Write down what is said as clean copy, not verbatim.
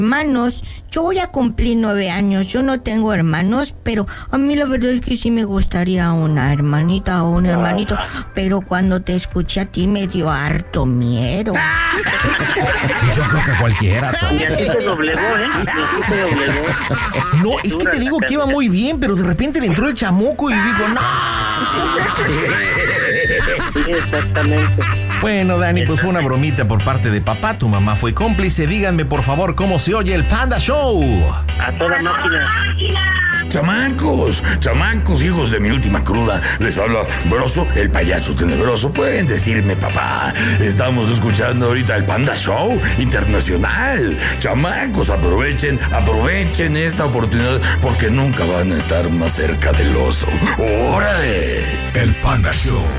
hermanos. Yo voy a cumplir 9 años. Yo no tengo hermanos, pero a mí la verdad es que sí me gustaría una hermanita o un hermanito. Pero cuando te escuché a ti me dio harto miedo. Yo creo que cualquiera. Y así se doblegó, No, es que te digo que iba muy bien, pero de repente le entró el chamuco y digo, ¡no! Sí, exactamente. Bueno, Dani, pues fue una bromita por parte de papá. Tu mamá fue cómplice. Díganme, por favor, cómo se oye el Panda Show. A toda máquina. Chamacos, hijos de mi última cruda. Les habla Broso, el payaso tenebroso. Pueden decirme, papá. Estamos escuchando ahorita el Panda Show Internacional. Chamacos, aprovechen esta oportunidad porque nunca van a estar más cerca del oso. ¡Órale! El Panda Show.